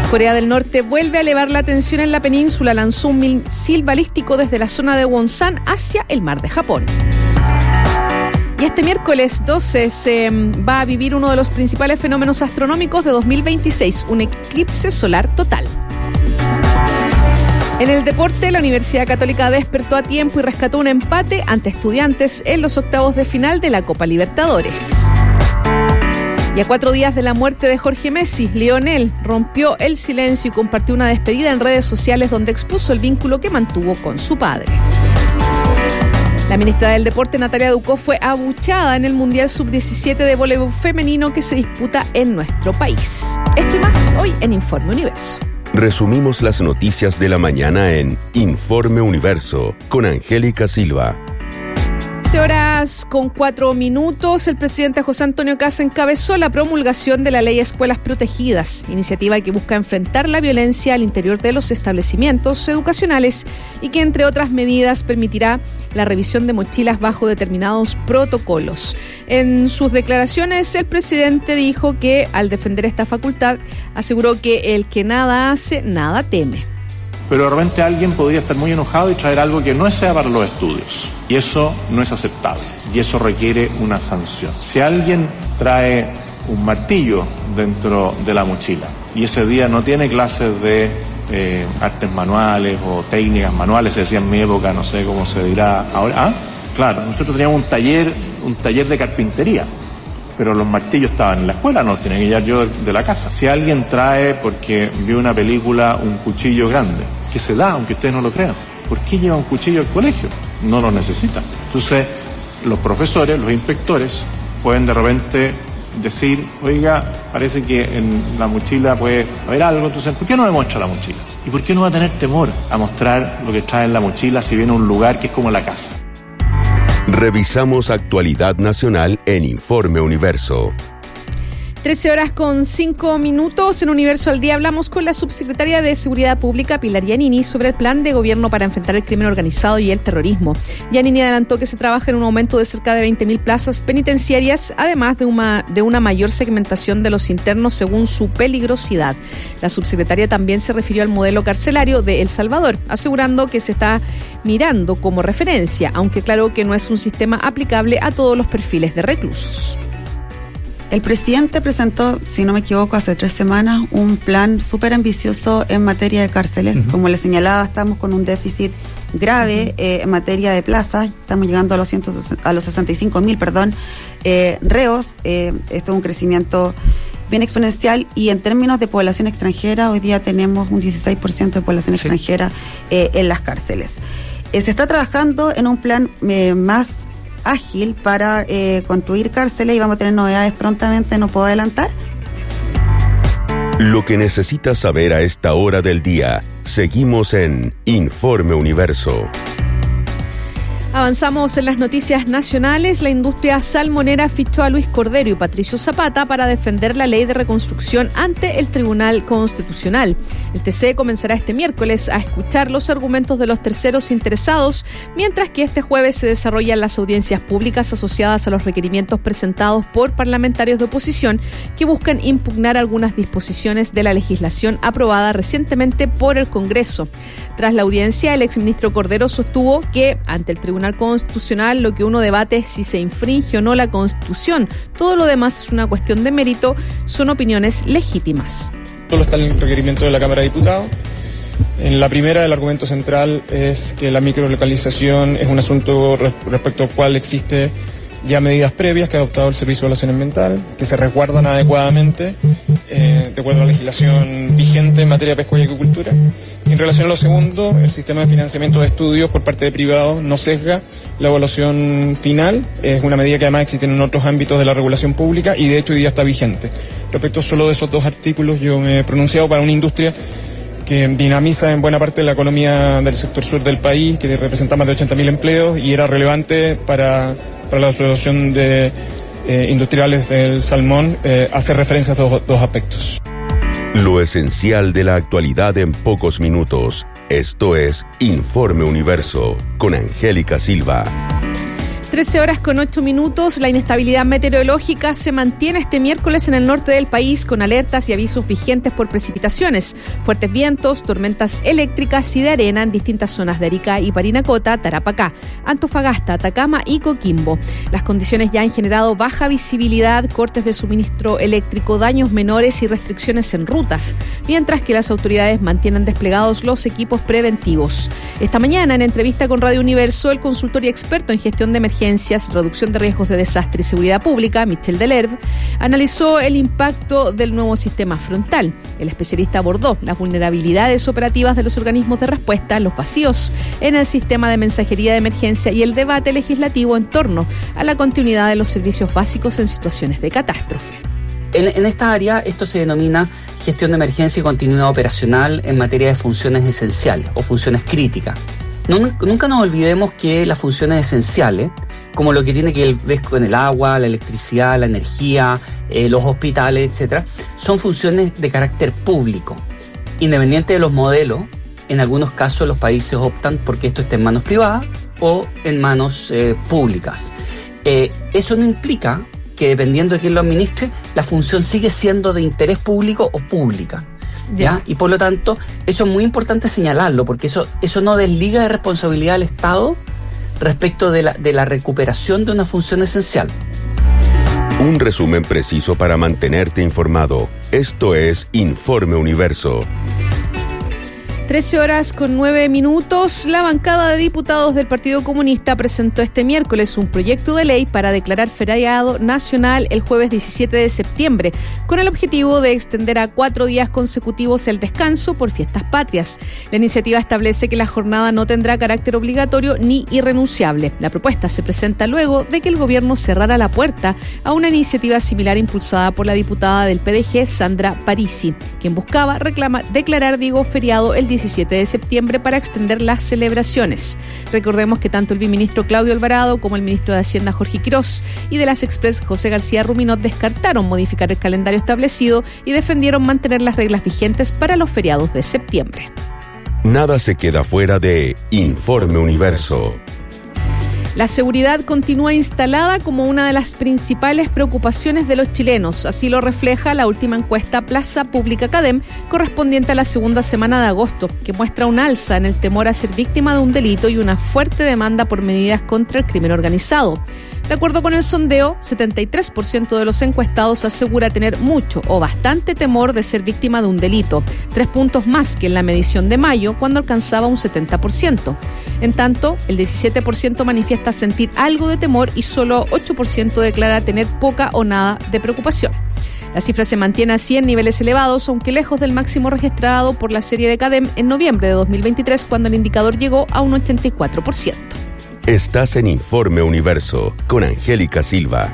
Corea del Norte vuelve a elevar la tensión en la península. Lanzó un misil balístico desde la zona de Wonsan hacia el mar de Japón. Y este miércoles 12 se va a vivir uno de los principales fenómenos astronómicos de 2026, un eclipse solar total. En el deporte, la Universidad Católica despertó a tiempo y rescató un empate ante Estudiantes en los octavos de final de la Copa Libertadores. Y a 4 días de la muerte de Jorge Messi, Lionel rompió el silencio y compartió una despedida en redes sociales donde expuso el vínculo que mantuvo con su padre. La ministra del Deporte, Natalia Ducó, fue abuchada en el Mundial Sub-17 de voleibol femenino que se disputa en nuestro país. Esto y más hoy en Informe Universo. Resumimos las noticias de la mañana en Informe Universo con Angélica Silva. 11:04. El presidente José Antonio Kast encabezó la promulgación de la Ley Escuelas Protegidas, iniciativa que busca enfrentar la violencia al interior de los establecimientos educacionales y que, entre otras medidas, permitirá la revisión de mochilas bajo determinados protocolos. En sus declaraciones, el presidente dijo que, al defender esta facultad, aseguró que el que nada hace, nada teme. Pero de repente alguien podría estar muy enojado y traer algo que no sea para los estudios. Y eso no es aceptable. Y eso requiere una sanción. Si alguien trae un martillo dentro de la mochila y ese día no tiene clases de artes manuales o técnicas manuales, se decía en mi época, no sé cómo se dirá ahora. Claro, nosotros teníamos un taller de carpintería. Pero los martillos estaban en la escuela, no los tenía que llevar yo de la casa. Si alguien trae, porque vio una película, un cuchillo grande, que se da, aunque ustedes no lo crean, ¿por qué lleva un cuchillo al colegio? No lo necesitan. Entonces, los profesores, los inspectores, pueden de repente decir, oiga, parece que en la mochila puede haber algo, entonces, ¿por qué no me muestra la mochila? ¿Y por qué no va a tener temor a mostrar lo que trae en la mochila si viene a un lugar que es como la casa? Revisamos actualidad nacional en Informe Universo. 13:05. En Universo al Día hablamos con la subsecretaria de Seguridad Pública, Pilar Giannini, sobre el plan de gobierno para enfrentar el crimen organizado y el terrorismo. Giannini adelantó que se trabaja en un aumento de cerca de 20.000 plazas penitenciarias, además de una mayor segmentación de los internos según su peligrosidad. La subsecretaria también se refirió al modelo carcelario de El Salvador, asegurando que se está mirando como referencia, aunque claro que no es un sistema aplicable a todos los perfiles de reclusos. El presidente presentó, si no me equivoco, hace 3 semanas, un plan súper ambicioso en materia de cárceles. Uh-huh. Como le señalaba, estamos con un déficit grave en materia de plazas. Estamos llegando a los 65.000, reos. Esto es un crecimiento bien exponencial, y en términos de población extranjera, hoy día tenemos un 16% de población extranjera en las cárceles. Se está trabajando en un plan más ágil para construir cárceles y vamos a tener novedades prontamente, no puedo adelantar. Lo que necesitas saber a esta hora del día. Seguimos en Informe Universo. Avanzamos en las noticias nacionales. La industria salmonera fichó a Luis Cordero y Patricio Zapata para defender la ley de reconstrucción ante el Tribunal Constitucional. El TC comenzará este miércoles a escuchar los argumentos de los terceros interesados, mientras que este jueves se desarrollan las audiencias públicas asociadas a los requerimientos presentados por parlamentarios de oposición que buscan impugnar algunas disposiciones de la legislación aprobada recientemente por el Congreso. Tras la audiencia, el exministro Cordero sostuvo que ante el Tribunal Constitucional lo que uno debate es si se infringe o no la Constitución. Todo lo demás es una cuestión de mérito, son opiniones legítimas. Solo está el requerimiento de la Cámara de Diputados. En la primera, el argumento central es que la microlocalización es un asunto respecto al cual existe ya medidas previas que ha adoptado el Servicio de Evaluación Ambiental, que se resguardan adecuadamente de acuerdo a la legislación vigente en materia de pesca y agricultura. Y en relación a lo segundo, el sistema de financiamiento de estudios por parte de privados no sesga la evaluación final. Es una medida que además existe en otros ámbitos de la regulación pública y de hecho hoy día está vigente. Respecto solo de esos 2 artículos, yo me he pronunciado para una industria que dinamiza en buena parte la economía del sector sur del país, que representa más de 80.000 empleos y era relevante para la Asociación de Industriales del Salmón hacer referencia a estos 2 aspectos. Lo esencial de la actualidad en pocos minutos. Esto es Informe Universo con Angélica Silva. 13:08. La inestabilidad meteorológica se mantiene este miércoles en el norte del país con alertas y avisos vigentes por precipitaciones, fuertes vientos, tormentas eléctricas y de arena en distintas zonas de Arica y Parinacota, Tarapacá, Antofagasta, Atacama y Coquimbo. Las condiciones ya han generado baja visibilidad, cortes de suministro eléctrico, daños menores y restricciones en rutas, mientras que las autoridades mantienen desplegados los equipos preventivos. Esta mañana, en entrevista con Radio Universo, el consultor y experto en gestión de emergencias, reducción de riesgos de desastre y seguridad pública, Michel Delerve, analizó el impacto del nuevo sistema frontal. El especialista abordó las vulnerabilidades operativas de los organismos de respuesta, los vacíos en el sistema de mensajería de emergencia y el debate legislativo en torno a la continuidad de los servicios básicos en situaciones de catástrofe. En esta área, esto se denomina gestión de emergencia y continuidad operacional en materia de funciones esenciales o funciones críticas. Nunca nos olvidemos que las funciones esenciales, como lo que tiene que ver con el agua, la electricidad, la energía, los hospitales, etcétera, son funciones de carácter público. Independiente de los modelos, en algunos casos los países optan porque esto esté en manos privadas o en manos públicas. Eso no implica que, dependiendo de quién lo administre, la función sigue siendo de interés público o pública. ¿Ya? Y por lo tanto, eso es muy importante señalarlo, porque eso no desliga de responsabilidad al Estado respecto de la recuperación de una función esencial. Un resumen preciso para mantenerte informado. Esto es Informe Universo. 13:09. La bancada de diputados del Partido Comunista presentó este miércoles un proyecto de ley para declarar feriado nacional el jueves 17 de septiembre, con el objetivo de extender a 4 días consecutivos el descanso por fiestas patrias. La iniciativa establece que la jornada no tendrá carácter obligatorio ni irrenunciable. La propuesta se presenta luego de que el gobierno cerrara la puerta a una iniciativa similar impulsada por la diputada del PDG, Sandra Parisi, quien buscaba declarar feriado el 17 de septiembre para extender las celebraciones. Recordemos que tanto el viceministro Claudio Alvarado como el ministro de Hacienda Jorge Quirós y de las Express José García Ruminot descartaron modificar el calendario establecido y defendieron mantener las reglas vigentes para los feriados de septiembre. Nada se queda fuera de Informe Universo. La seguridad continúa instalada como una de las principales preocupaciones de los chilenos. Así lo refleja la última encuesta Plaza Pública Cadem, correspondiente a la segunda semana de agosto, que muestra un alza en el temor a ser víctima de un delito y una fuerte demanda por medidas contra el crimen organizado. De acuerdo con el sondeo, 73% de los encuestados asegura tener mucho o bastante temor de ser víctima de un delito, 3 puntos más que en la medición de mayo, cuando alcanzaba un 70%. En tanto, el 17% manifiesta sentir algo de temor y solo 8% declara tener poca o nada de preocupación. La cifra se mantiene así en niveles elevados, aunque lejos del máximo registrado por la serie de Cadem en noviembre de 2023, cuando el indicador llegó a un 84%. Estás en Informe Universo con Angélica Silva.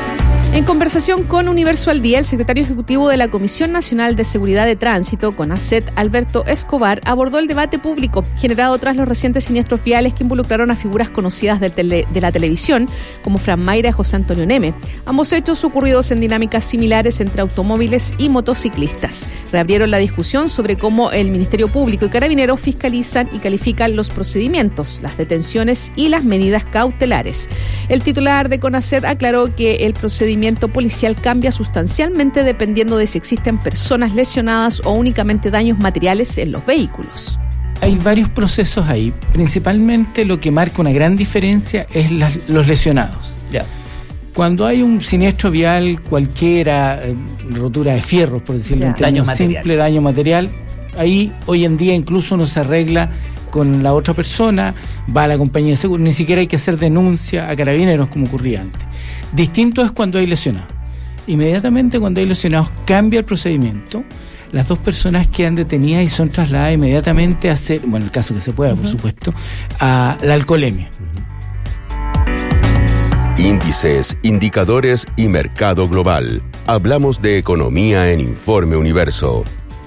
En conversación con Universo al Día, el secretario ejecutivo de la Comisión Nacional de Seguridad de Tránsito, CONACET, Alberto Escobar, abordó el debate público generado tras los recientes siniestros viales que involucraron a figuras conocidas de la televisión, como Fran Mayra y José Antonio Neme. Ambos hechos ocurridos en dinámicas similares entre automóviles y motociclistas. Reabrieron la discusión sobre cómo el Ministerio Público y Carabineros fiscalizan y califican los procedimientos, las detenciones y las medidas cautelares. El titular de CONACET aclaró que el procedimiento policial cambia sustancialmente dependiendo de si existen personas lesionadas o únicamente daños materiales en los vehículos. Hay varios procesos ahí. Principalmente lo que marca una gran diferencia es los lesionados. Yeah. Cuando hay un siniestro vial cualquiera, rotura de fierros, por decirlo en términos simple, daño material, ahí hoy en día incluso uno se arregla con la otra persona, va a la compañía de seguro, ni siquiera hay que hacer denuncia a Carabineros como ocurría antes. Distinto es cuando hay lesionados. Inmediatamente cuando hay lesionados cambia el procedimiento, las dos personas quedan detenidas y son trasladadas inmediatamente a hacer, bueno, en el caso que se pueda, por supuesto, a la alcoholemia. Índices, indicadores y mercado global. Hablamos de economía en Informe Universo.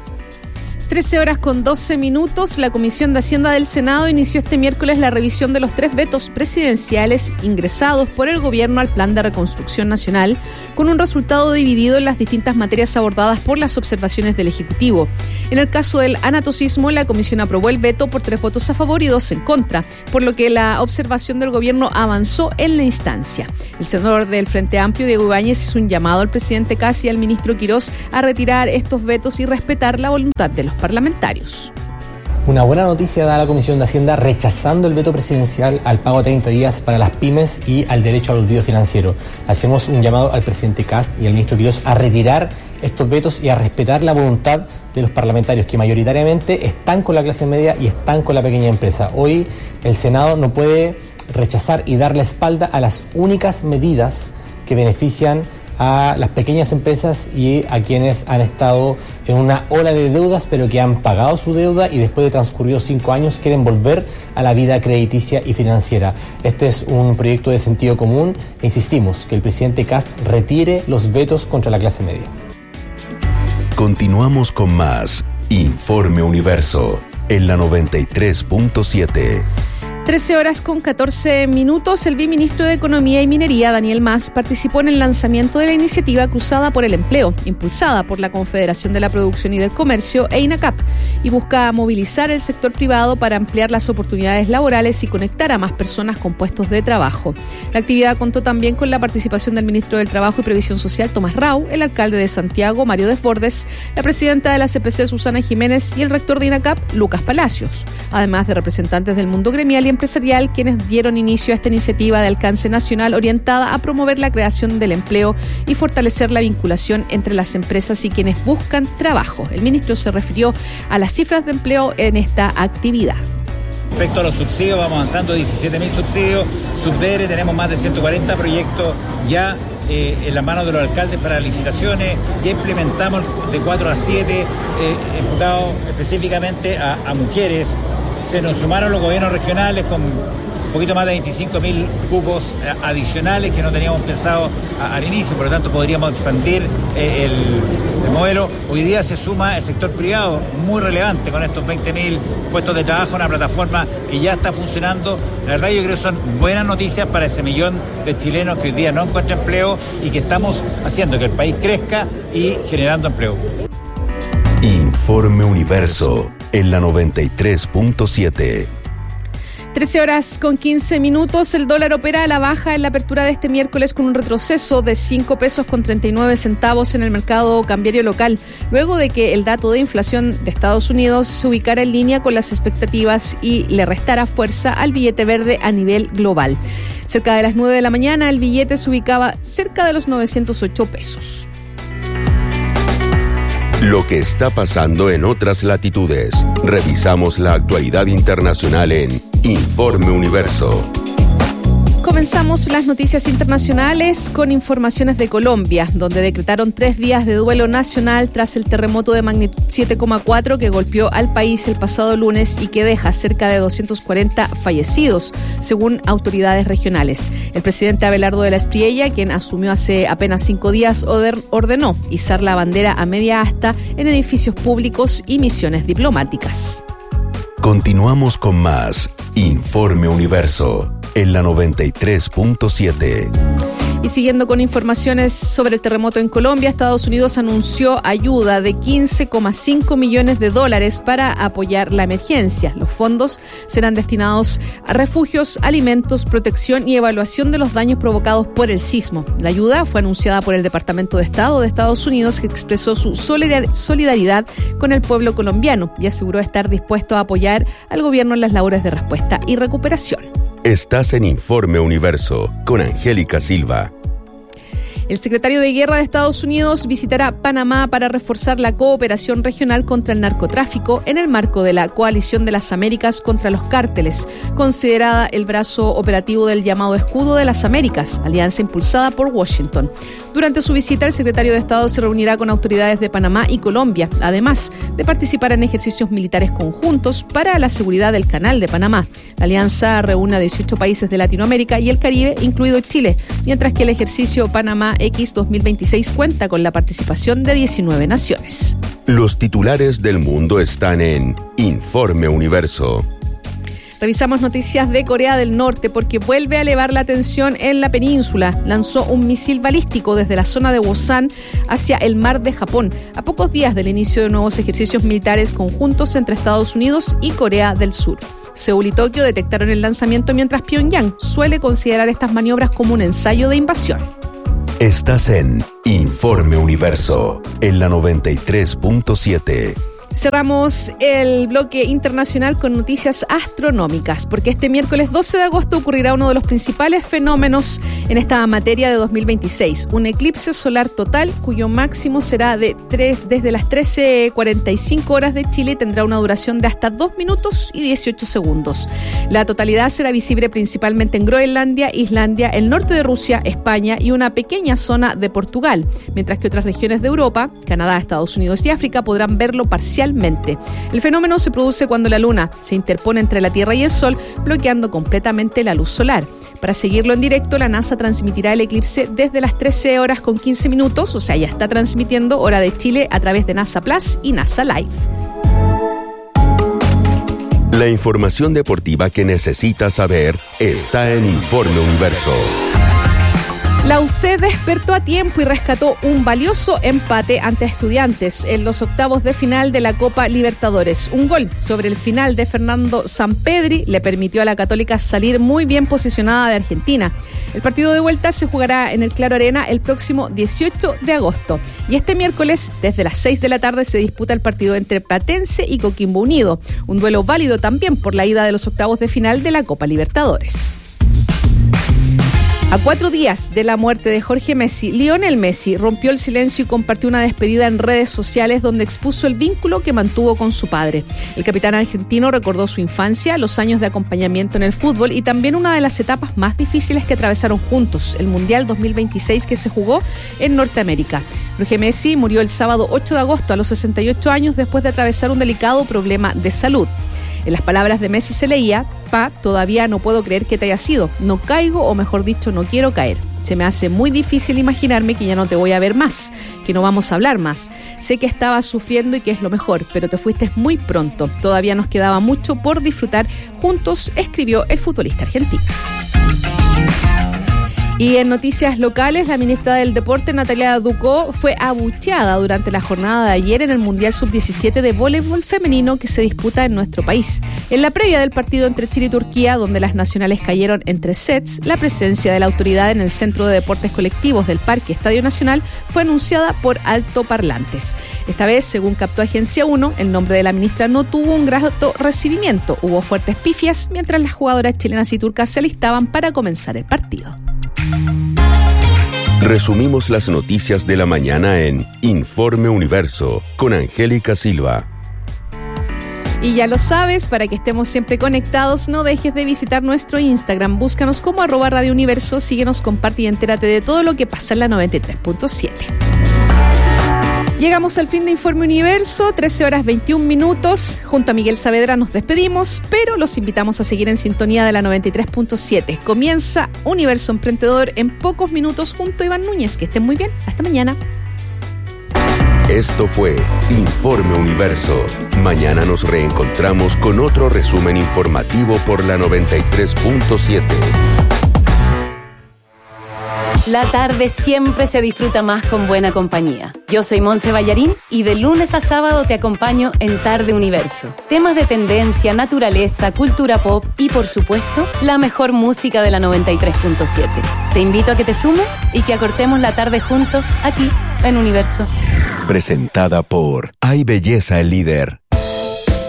13:12. La Comisión de Hacienda del Senado inició este miércoles la revisión de los 3 vetos presidenciales ingresados por el gobierno al Plan de Reconstrucción Nacional, con un resultado dividido en las distintas materias abordadas por las observaciones del Ejecutivo. En el caso del anatocismo, la comisión aprobó el veto por 3 votos a favor y 2 en contra, por lo que la observación del gobierno avanzó en la instancia. El senador del Frente Amplio, Diego Ibáñez, hizo un llamado al presidente Kast y al ministro Quirós a retirar estos vetos y respetar la voluntad de los parlamentarios. Una buena noticia da la Comisión de Hacienda rechazando el veto presidencial al pago a 30 días para las pymes y al derecho al olvido financiero. Hacemos un llamado al presidente Kast y al ministro Quirós a retirar estos vetos y a respetar la voluntad de los parlamentarios que mayoritariamente están con la clase media y están con la pequeña empresa. Hoy el Senado no puede rechazar y dar la espalda a las únicas medidas que benefician a las pequeñas empresas y a quienes han estado en una ola de deudas pero que han pagado su deuda y después de transcurridos 5 años quieren volver a la vida crediticia y financiera. Este es un proyecto de sentido común e insistimos que el presidente Kast retire los vetos contra la clase media. Continuamos con más Informe Universo en la 93.7. 13:14. El viceministro de Economía y Minería, Daniel Mas, participó en el lanzamiento de la iniciativa Cruzada por el Empleo, impulsada por la Confederación de la Producción y del Comercio e INACAP, y busca movilizar el sector privado para ampliar las oportunidades laborales y conectar a más personas con puestos de trabajo. La actividad contó también con la participación del ministro del Trabajo y Previsión Social, Tomás Rau, el alcalde de Santiago, Mario Desbordes, la presidenta de la CPC, Susana Jiménez, y el rector de INACAP, Lucas Palacios, además de representantes del mundo gremial y empresarial, quienes dieron inicio a esta iniciativa de alcance nacional orientada a promover la creación del empleo y fortalecer la vinculación entre las empresas y quienes buscan trabajo. El ministro se refirió a las cifras de empleo en esta actividad. Respecto a los subsidios, vamos avanzando 17.000 subsidios, subdere, tenemos más de 140 proyectos ya en las manos de los alcaldes para licitaciones, ya implementamos de 4 a 7, enfocados específicamente a mujeres. Se nos sumaron los gobiernos regionales con un poquito más de 25.000 cupos adicionales que no teníamos pensado al inicio, por lo tanto podríamos expandir el modelo. Hoy día se suma el sector privado, muy relevante, con estos 20.000 puestos de trabajo, una plataforma que ya está funcionando. La verdad yo creo que son buenas noticias para ese millón de chilenos que hoy día no encuentran empleo y que estamos haciendo que el país crezca y generando empleo. Informe Universo en la 93.7. 13:15. El dólar opera a la baja en la apertura de este miércoles con un retroceso de 5 pesos con 39 centavos en el mercado cambiario local, luego de que el dato de inflación de Estados Unidos se ubicara en línea con las expectativas y le restara fuerza al billete verde a nivel global. Cerca de las 9 de la mañana, el billete se ubicaba cerca de los 908 pesos. Lo que está pasando en otras latitudes. Revisamos la actualidad internacional en Informe Universo. Comenzamos las noticias internacionales con informaciones de Colombia, donde decretaron 3 días de duelo nacional tras el terremoto de magnitud 7,4 que golpeó al país el pasado lunes y que deja cerca de 240 fallecidos, según autoridades regionales. El presidente Abelardo de la Espriella, quien asumió hace apenas 5 días, ordenó izar la bandera a media asta en edificios públicos y misiones diplomáticas. Continuamos con más Informe Universo en la 93.7. Y siguiendo con informaciones sobre el terremoto en Colombia, Estados Unidos anunció ayuda de $15,5 millones para apoyar la emergencia. Los fondos serán destinados a refugios, alimentos, protección y evaluación de los daños provocados por el sismo. La ayuda fue anunciada por el Departamento de Estado de Estados Unidos, que expresó su solidaridad con el pueblo colombiano y aseguró estar dispuesto a apoyar al gobierno en las labores de respuesta y recuperación. Estás en Informe Universo con Angélica Silva. El secretario de Guerra de Estados Unidos visitará Panamá para reforzar la cooperación regional contra el narcotráfico en el marco de la Coalición de las Américas contra los Cárteles, considerada el brazo operativo del llamado Escudo de las Américas, alianza impulsada por Washington. Durante su visita, el secretario de Estado se reunirá con autoridades de Panamá y Colombia, además de participar en ejercicios militares conjuntos para la seguridad del Canal de Panamá. La alianza reúne a 18 países de Latinoamérica y el Caribe, incluido Chile, mientras que el ejercicio Panamá X 2026 cuenta con la participación de 19 naciones. Los titulares del mundo están en Informe Universo. Revisamos noticias de Corea del Norte porque vuelve a elevar la tensión en la península. Lanzó un misil balístico desde la zona de Wosan hacia el mar de Japón, a pocos días del inicio de nuevos ejercicios militares conjuntos entre Estados Unidos y Corea del Sur. Seúl y Tokio detectaron el lanzamiento, mientras Pyongyang suele considerar estas maniobras como un ensayo de invasión. Estás en Informe Universo, en la 93.7. Cerramos el bloque internacional con noticias astronómicas, porque este miércoles 12 de agosto ocurrirá uno de los principales fenómenos en esta materia de 2026, un eclipse solar total cuyo máximo será desde las 13:45 horas de Chile y tendrá una duración de hasta 2 minutos y 18 segundos. La totalidad será visible principalmente en Groenlandia, Islandia, el norte de Rusia, España y una pequeña zona de Portugal, mientras que otras regiones de Europa, Canadá, Estados Unidos y África podrán verlo parcialmente. El fenómeno se produce cuando la Luna se interpone entre la Tierra y el Sol, bloqueando completamente la luz solar. Para seguirlo en directo, la NASA transmitirá el eclipse desde las 13 horas con 15 minutos, o sea, ya está transmitiendo hora de Chile a través de NASA Plus y NASA Live. La información deportiva que necesitas saber está en Informe Universo. La UC despertó a tiempo y rescató un valioso empate ante Estudiantes en los octavos de final de la Copa Libertadores. Un gol sobre el final de Fernando Sampedri le permitió a la Católica salir muy bien posicionada de Argentina. El partido de vuelta se jugará en el Claro Arena el próximo 18 de agosto. Y este miércoles, desde las 6 de la tarde, se disputa el partido entre Platense y Coquimbo Unido. Un duelo válido también por la ida de los octavos de final de la Copa Libertadores. A 4 días de la muerte de Jorge Messi, Lionel Messi rompió el silencio y compartió una despedida en redes sociales donde expuso el vínculo que mantuvo con su padre. El capitán argentino recordó su infancia, los años de acompañamiento en el fútbol y también una de las etapas más difíciles que atravesaron juntos, el Mundial 2026 que se jugó en Norteamérica. Jorge Messi murió el sábado 8 de agosto a los 68 años después de atravesar un delicado problema de salud. En las palabras de Messi se leía: "Pa, todavía no puedo creer que te haya sido. No caigo, o mejor dicho, no quiero caer. Se me hace muy difícil imaginarme que ya no te voy a ver más, que no vamos a hablar más. Sé que estabas sufriendo y que es lo mejor, pero te fuiste muy pronto. Todavía nos quedaba mucho por disfrutar juntos", escribió el futbolista argentino. Y en noticias locales, la ministra del Deporte, Natalia Ducó, fue abucheada durante la jornada de ayer en el Mundial Sub-17 de voleibol femenino que se disputa en nuestro país. En la previa del partido entre Chile y Turquía, donde las nacionales cayeron en 3 sets, la presencia de la autoridad en el Centro de Deportes Colectivos del Parque Estadio Nacional fue anunciada por altoparlantes. Esta vez, según captó Agencia 1, el nombre de la ministra no tuvo un grato recibimiento. Hubo fuertes pifias mientras las jugadoras chilenas y turcas se alistaban para comenzar el partido. Resumimos las noticias de la mañana en Informe Universo con Angélica Silva. Y ya lo sabes, para que estemos siempre conectados, no dejes de visitar nuestro Instagram. Búscanos como @Radio Universo, síguenos, comparte y entérate de todo lo que pasa en la 93.7. Llegamos al fin de Informe Universo, 13 horas 21 minutos. Junto a Miguel Saavedra nos despedimos, pero los invitamos a seguir en sintonía de la 93.7. Comienza Universo Emprendedor en pocos minutos junto a Iván Núñez. Que estén muy bien. Hasta mañana. Esto fue Informe Universo. Mañana nos reencontramos con otro resumen informativo por la 93.7. La tarde siempre se disfruta más con buena compañía. Yo soy Monse Ballarín y de lunes a sábado te acompaño en Tarde Universo. Temas de tendencia, naturaleza, cultura pop y, por supuesto, la mejor música de la 93.7. Te invito a que te sumes y que acortemos la tarde juntos aquí en Universo. Presentada por Hay Belleza el Líder.